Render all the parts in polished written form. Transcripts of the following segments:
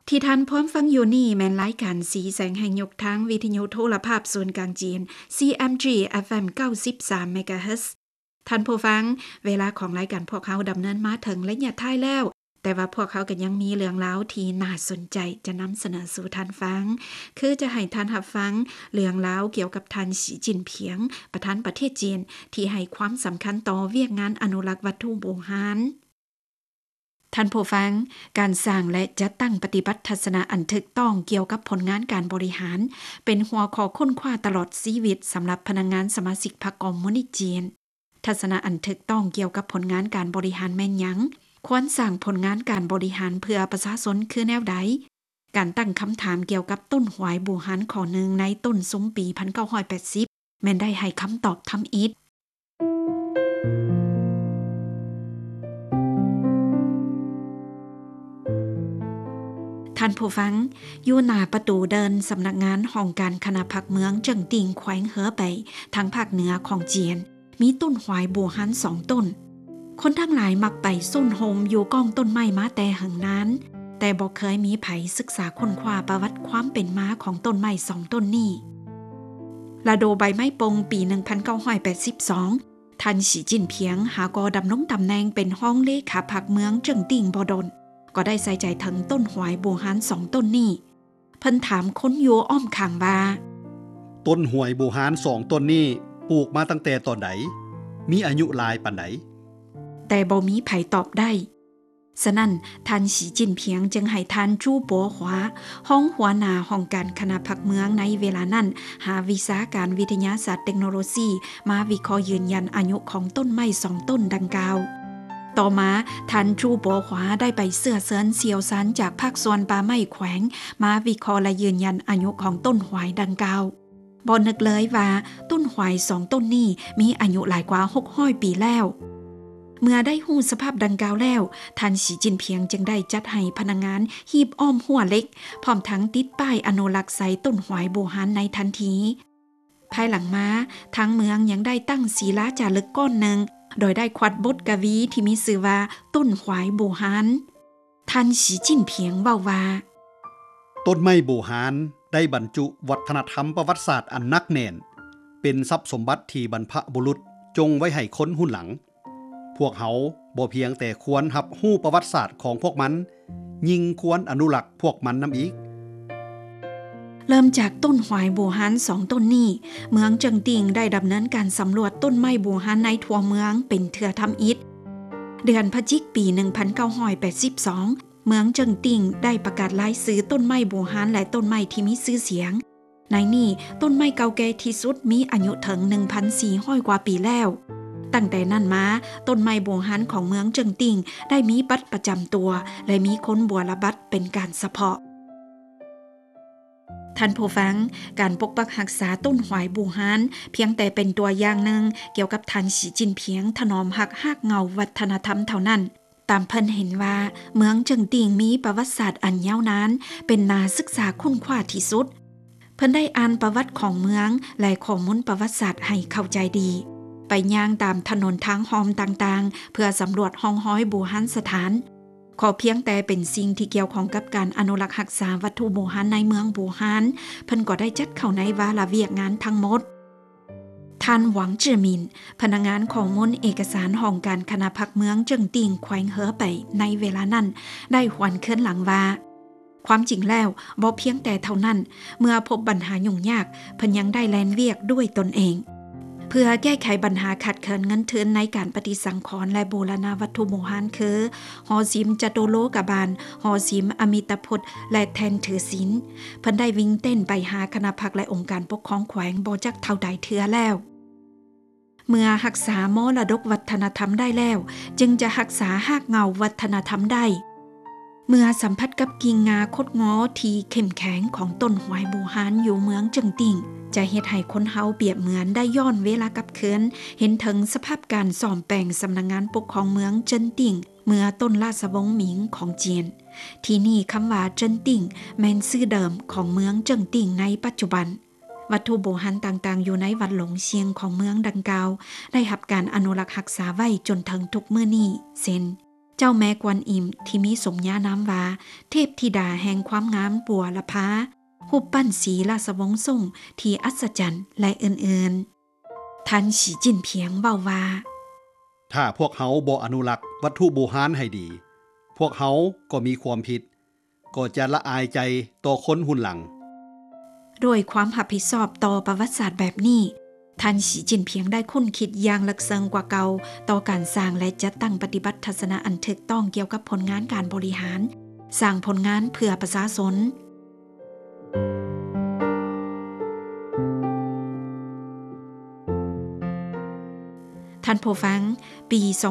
ที่ท่านพร้อมฟังอยู่นี่แม่นรายการสีแสงแห่งยกทางวิทยุโทรภาพส่วนกลางจีน CMG FM 93 MHz ท่านผู้ฟังเวลาของรายการพวกเขาดำเนินมาถึงระยะท้ายแล้วแต่ว่าพวกเขาก็ยังมีเรื่องราวที่น่าสนใจจะนำเสนอสู่ท่านฟังคือจะให้ท่านรับฟังเรื่องราวเกี่ยวกับท่านสีจิ้นเพียงประธานประเทศจีนที่ให้ความสำคัญต่อเวียกงานอนุรักษ์วัตถุโบราณท่านผู้ฟังการสร้างและจัดตั้งปฏิบัติทัศนะอันถูกต้องเกี่ยวกับผลงานการบริหารเป็นหัวข้อค้นคว้าตลอดชีวิตสำหรับพนักงานสมาชิกพรรคคอมมิวนิสต์จีนทัศนะอันถูกต้องเกี่ยวกับผลงานการบริหารแม่นหยังควรสร้างผลงานการบริหารเพื่อประชาชนคือแนวใดการตั้งคำถามเกี่ยวกับต้นหวายบูหานข้อหนึ่งในต้นซุ้มปี 1980 แม่นได้ให้คำตอบทำอิฐท่านผู้ฟังอยู่หน้าประตูเดินสำนักงานห้องการคณะพรรคเมืองเจิงติงแขวงเหอไปทางภาคเหนือของเจียนมีต้นหวายบูหาน2 ต้นคนทั้งหลายมักไปส้นโฮมอยู่ก้องต้นไม้มาแต่หึงนั้นแต่บ่เคยมีไผศึกษาค้นคว้าประวัติความเป็นมาของต้นไม้2 ต้นนี้ละโดใบไม้ปงปี 1982 ท่านสีจิ้นเพียงหากอดำรงตำแหน่งเป็นห้องเลขาพรรคเมืองเจิงติงบ่ดนก็ได้ใส่ใจถึงต้นหวายบูหาน2 ต้นนี้เพิ่นถามคนอยู่อ้อมข้างว่าต้นหวยบูหาน2 ต้นนี้ปลูกมาตั้งแต่ตอนไหนมีอายุหลายปานใดแต่บ่มีไผตอบได้ฉะนั้นท่านสีจิ้นเพียงจึงให้ท่านจู้ปัวหวาห้องหัวหน้าห้องการคณะพรรคเมืองในเวลานั้นหาวิชาการวิทยาศาสตร์เทคโนโลยีมาวิเคราะห์ยืนยันอายุของต้นไม้2 ต้นดังกล่าวต่อมาท่านจู้ปัวหวาได้ไปเสื้อเซินเซียวซันจากภาคส่วนป่าไม้แขวงมาวิเคราะห์และยืนยันอายุของต้นหวายดังกล่าวบ่นึกเลยว่าต้นหวาย2 ต้นนี้มีอายุหลายกว่า600 ปีแล้วเมื่อได้หู้สภาพดังกล่าวแล้วท่านสีจิ้นเพียงจึงได้จัดให้พนักงานหีบอ้อมหัวเล็กพร้อมทั้งติดป้ายอนุรักษ์ไซต้นหวายโบราณในทันทีภายหลังมาทางเมืองยังได้ตั้งศิลาจารึกก้อนหนึ่งโดยได้ควัดบทกวีที่มีชื่อว่าต้นหวายโบราณท่านสีจิ้นเพียงเว้าว่าต้นไม้โบราณได้บรรจุวัฒนธรรมประวัติศาสตร์อันนักแน่นเป็นทรัพย์สมบัติที่บรรพบุรุษจงไว้ให้คนรุ่นหลังพวกเขาบ่เพียงแต่ควรรับรู้ประวัติศาสตร์ของพวกมันยิ่งควรอนุรักษ์พวกมันนำอีกเริ่มจากต้นหวายบูหาน2 ต้นนี้เมืองเจิงติงได้ดำเนินการสำรวจต้นไม้บูหานในทั่วเมืองเป็นเทื่อทำอิฐเดือนพฤศจิกายนปี 1982 เมืองเจิงติงได้ประกาศรายชื่อต้นไม้บูหานและต้นไม้ที่มีชื่อเสียงในนี้ต้นไม้เก่าแก่ที่สุดมีอายุถึง 1,400 กว่าปีแล้วตั้งแต่นั้นมาต้นไม้โบราณของเมืองเจิงติงได้มีบัตรประจำตัวและมีคนบัวละบัตรเป็นการเฉพาะท่านผู้ฟังการปกปักรักษาต้นหวายบูหานเพียงแต่เป็นตัวอย่างหนึ่งเกี่ยวกับท่านสีจิ้นเพียงถนอมหักเงาวัฒนธรรมเท่านั้นตามเพิ่นเห็นว่าเมืองเจิงติงมีประวัติศาสตร์อันยาวนานเป็นนาศึกษาคุ้นคว้าที่สุดเพิ่นได้อ่านประวัติของเมืองและข้อมูลประวัติศาสตร์ให้เข้าใจดีไปย่างตามถนนทางหอมต่างๆเพื่อสำรวจห้องห้อยบูหานสถานขอเพียงแต่เป็นสิ่งที่เกี่ยวข้องกับการอนุรักษ์รักษาวัตถุโบราณในเมืองบูหานเพิ่นก็ได้จัดเข้าในวาระเวียกงานทั้งหมดท่านหวังจือมินพนักงานข้อมูลเอกสารห้องการคณะพรรคเมืองเจิงติงแขวงเหอไปในเวลานั้นได้หวนคืนหลังว่าความจริงแล้วบ่เพียงแต่เท่านั้นเมื่อพบปัญหายุ่งยากเพิ่นยังได้แลนเวียกด้วยตนเองเพื่อแก้ไขปัญหาขาดเคินเงินทุนในการปฏิสังขรณ์และบูรณาวัตถุโบราณคือหอศิลป์จตุโลกบาลหอศิลป์อมิตพจน์และแทนถือศีลเพิ่นได้วิ่งเต้นไปหาคณะพรรคและองค์การปกครองแขวงบ่จักเท่าใดเทื่อแล้วเมื่อรักษามรดกวัฒนธรรมได้แล้วจึงจะรักษาหากเงาวัฒนธรรมได้เมื่อสัมผัสกับกิ่งงาคดง้อที่เข้มแข็งของต้นหวายบูหานอยู่เมืองเจิงติงจะเฮ็ดให้คนเฮาเปรียบเหมือนได้ย้อนเวลากับคืนเห็นถึงสภาพการซ่อมแปลงสำนักงานปกครองเมืองเจิ้นติ่งเมื่อต้นราชวงศ์หมิงของเจียนที่นี่คำว่าเจิ้นติ่งแม่นชื่อเดิมของเมืองเจิ้งติ่งในปัจจุบันวัตถุโบราณต่างๆอยู่ในวัดหลงเชียงของเมืองดังกล่าวได้รับการอนุรักษ์รักษาไว้จนถึงทุกมื้อนี้เช่นเจ้าแม่กวนอิมที่มีสมญานามว่าเทพธิดาแห่งความงามปัวละพารูปปั้นสีราชวงศ์ซ่งที่อัศจรรย์และอื่นๆท่านสีจิ้นเพียงเว้าว่าถ้าพวกเขาบ่อนุรักษ์วัตถุโบราณให้ดีพวกเขาก็มีความผิดก็จะละอายใจต่อคนหุ่นหลังด้วยความรับผิดชอบต่อประวัติศาสตร์แบบนี้ท่านสีจิ้นเพียงได้ค้นคิดอย่างลึกซึ้งกว่าเก่าต่อการสร้างและจัดตั้งปฏิบัติทัศนะอันถูกต้องเกี่ยวกับผลงานการบริหารสร้างผลงานเพื่อประชาชนท่านผู้ฟังปี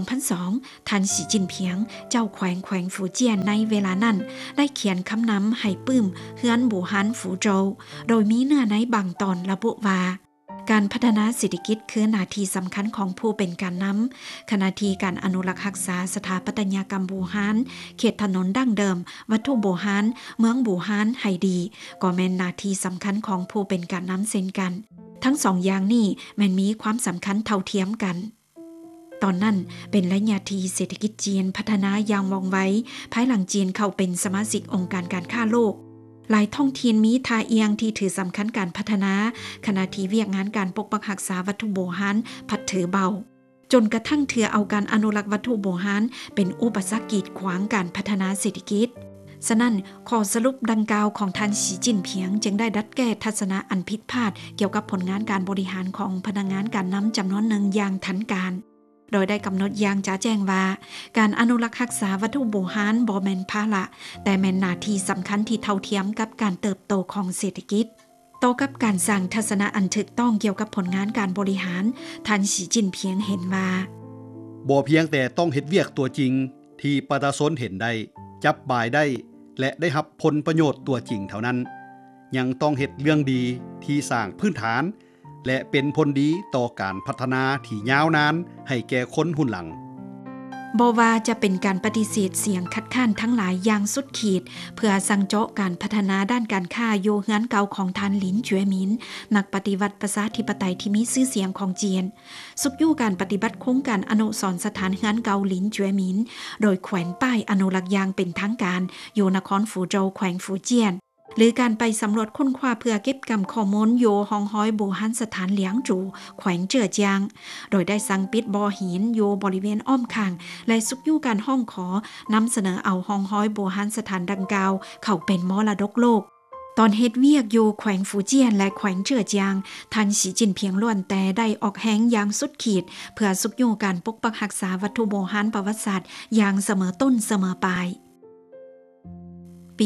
2002 ท่านสีจิ้นเพียงเจ้าแขวงฝูเจียนในเวลานั้นได้เขียนคำนำให้ปื้มเฮือนบู่ฮันฝูโจวโดยมีเนื้อในบางตอนระบุว่าการพัฒนาเศรษฐกิจคือหน้าที่สำคัญของผู้เป็นการนำขณะที่การอนุรักษ์รักษาสถาปัตยกรรมบู่ฮันเขตถนนดั้งเดิมวัตถุโบราณเมืองบู่ฮันให้ดีก็แม่นหน้าที่สำคัญของผู้เป็นการนำเช่นกันทั้งสองอย่างนี้แม่นมีความสำคัญเท่าเทียมกันตอนนั้นเป็นระยะที่เศรษฐกิจจีนพัฒนาอย่างว่องไวภายหลังจีนเข้าเป็นสมาชิกองค์การการค้าโลกหลายท้องถิ่นมีท่าเอียงที่ถือสำคัญการพัฒนาขณะที่เวียกงานการปกปักรักษาวัตถุโบราณพัดถือเบาจนกระทั่งเถือเอาการอนุรักษ์วัตถุโบราณเป็นอุปสรรคกีดขวางการพัฒนาเศรษฐกิจฉะนั้นข้อสรุปดังกล่าวของท่านสีจิ้นเพียงจึงได้ดัดแก้ทัศนะอันผิดพลาดเกี่ยวกับผลงานการบริหารของพนักงานการนำจำนวนหนึ่งอย่างทันการโดยได้กำหนดอย่างจ๋าแจ้งว่าการอนุรักษ์รักษาวัตถุโบราณบ่แม่นภาระแต่แม่นหน้าที่สำคัญที่เท่าเทียมกับการเติบโตของเศรษฐกิจต่อกับการสร้างทัศนะอันถูกต้องเกี่ยวกับผลงานการบริหารท่านสีจิ้นเพียงเห็นว่าบ่เพียงแต่ต้องเฮ็ดเวียกตัวจริงที่ประชาชนเห็นได้จับบายได้และได้รับผลประโยชน์ตัวจริงเท่านั้นยังต้องเฮ็ดเรื่องดีที่สร้างพื้นฐานและเป็นผลดีต่อการพัฒนาที่ยาวนานให้แก่คนหุ่นหลังบ่ว่าจะเป็นการปฏิเสธเสียงคัดค้านทั้งหลายอย่างสุดขีดเพื่อสั่งเจาะการพัฒนาด้านการค้าโยเฮือนเก่าของท่านหลินเจ๋อหมินนักปฏิวัติประชาธิปไตยที่มีชื่อเสียงของจีนสุกยู่การปฏิบัติโครงการอนุสรณ์สถานเฮือนเก่าหลินเจ๋อหมินโดยแขวนป้ายอนุรักษ์อย่างเป็นทางการอยู่นครฝูโจวแขวงฝูเจียนหรือการไปสำรวจค้นคว้าเพื่อเก็บกำข้อมูลโยฮองฮ้อยบูฮันสถานเหลียงจูแขวงเจ๋อจางโดยได้สั่งปิดบ่อหินโยบริเวณอ้อมข้างและสุกยู่การห้องขอนำเสนอเอาฮองฮ้อยบูฮันสถานดังกล่าวเข้าเป็นมรดกโลกตอนเฮ็ดเวียกอยู่แขวงฟูเจียนและแขวงเจ๋อจางท่านสีจิ้นเพียงล้วนแต่ได้ออกแห้งอย่างสุดขีดเพื่อสุกยู่การปกปักรักษาวัตถุโบราณประวัติศาสตร์อย่างเสมอต้นเสมอปลายปี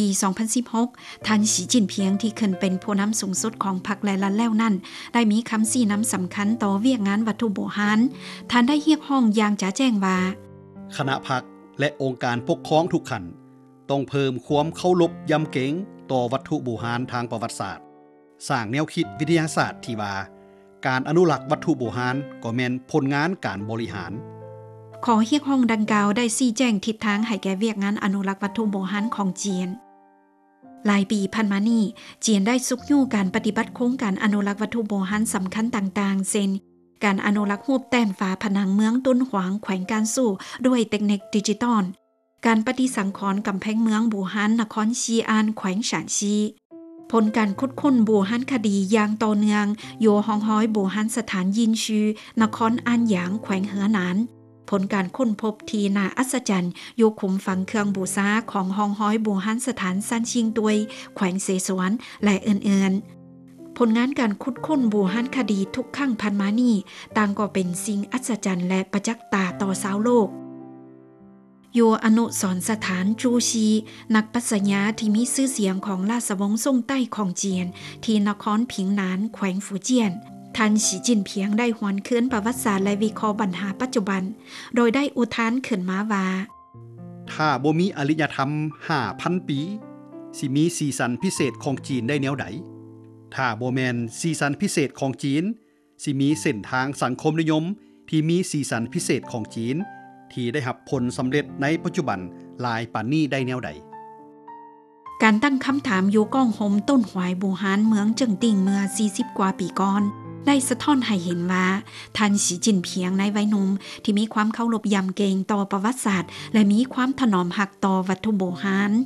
2016 ท่านสีจิ้นเพียงที่ขึ้นเป็นผู้นำสูงสุดของพรรคและรัฐแล้วนั้นได้มีคำชี้นำสำคัญต่อเวียกงานวัตถุโบราณท่านได้เรียกห้องอย่างจ๋าแจ้งว่าคณะพรรคและองค์การปกครองทุกขั้นต้องเพิ่มความเคารพยำเกรงต่อวัตถุโบราณทางประวัติศาสตร์สร้างแนวคิดวิทยาศาสตร์ที่ว่าการอนุรักษ์วัตถุโบราณก็แม่นผลงานการบริหารขอเรียกห้องดังกล่าวได้ชี้แจงทิศทางให้แก่เวียกงานอนุรักษ์วัตถุโบราณของจีนหลายปีผ่านมานี้จีนได้สุกยู่การปฏิบัติโครงการอนุรักษ์วัตถุโบราณสำคัญต่างๆเช่นการอนุรักษ์รูปแต้มฝาผนังเมืองต้นหวางแขวงการสู้ด้วยเทคนิคดิจิตอลการปฏิสังขรณ์กำแพงเมืองบูฮันนครซีอานแขวงฉานซีผลการขุดค้นบูฮันคดีอย่างต่อเนื่องโยฮองฮ้อยบูฮันสถานยินชือนครอันหยางแขวงเหอหนานผลการค้นพบที่น่าอัศจรรย์อยู่ขุมฝังเครื่องบูชาของฮองฮ้อยบูฮันสถานซันชิงตวยแขวงเสฉวนและอื่นๆผลงานการขุดค้นบูฮันคดีทุกครั้งผ่านมานี้ต่างก็เป็นสิ่งอัศจรรย์และประจักษ์ตาต่อชาวโลกอยู่อนุสรณ์สถานจูชีนักปรัชญาที่มีชื่อเสียงของราชวงศ์ซ่งใต้ของจีนที่นครผิงหนานแขวงฟูเจียนท่านสีจิ้นเพียงได้หวนคืนประวัติศาสตร์และวิเคราะห์ปัญหาปัจจุบันโดยได้อุทานขึ้นมาว่าถ้าบ่มีอารยธรรม 5,000 ปีสิมีสีสันพิเศษของจีนได้แนวใดถ้าบ่แม่นสีสันพิเศษของจีนสิมีเส้นทางสังคมนิยมที่มีสีสันพิเศษของจีนที่ได้รับผลสำเร็จในปัจจุบันหลายปานนี้ได้แนวใดการตั้งคำถามอยู่ก้องหมต้นหวายบูฮานเมืองเจิงติ่งเมื่อ40กว่าปีก่อนได้สะท้อนให้เห็นว่าท่านสีจิ้นเพียงในวัยหนุ่มที่มีความเคารพยำเกรงต่อประวัติศาสตร์และมีความถนอมหักต่อวัตถุโบราณ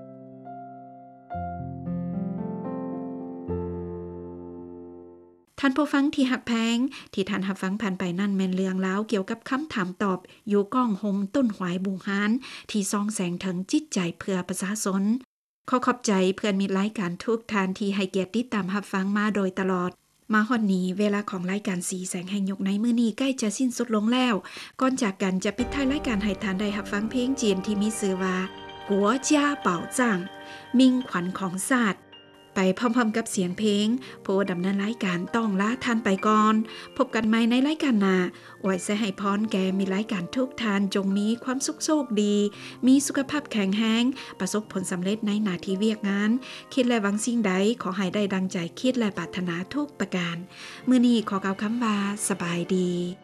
ท่านผู้ฟังที่หักแพงที่ท่านหับฟังผ่านไปนั่นแม่นเรื่องแล้วเกี่ยวกับคำถามตอบอยู่ก้องหงต้นหวายบูฮานที่ซองแสงถึงจิตใจเพื่อประชาชนขอขอบใจเพื่อนมิตรรายการทุกท่านที่ให้เกียรติติดตามหับฟังมาโดยตลอดมาฮอดนี้เวลาของรายการสีแสงแห่งยุคในมื้อนี้ใกล้จะสิ้นสุดลงแล้วก่อนจากกันจะปิดท้ายรายการให้ท่านได้หับฟังเพลงจีนที่มีชื่อว่ากัวจ้าเป่าจ้างมิ่งขวัญของศาสตร์ไปพร้อมๆกับเสียงเพลงผู้ดำเนินรายการต้องลาท่านไปก่อนพบกันใหม่ในรายการหน้าอวยให้พรแก่มีรายการทุกท่านจงมีความสุขโชคดีมีสุขภาพแข็งแรงประสบผลสำเร็จในหน้าที่เวียกงานคิดและหวังสิ่งใดขอให้ได้ดังใจคิดและปรารถนาทุกประการมื้อนี้ขอกล่าวคำว่าสบายดี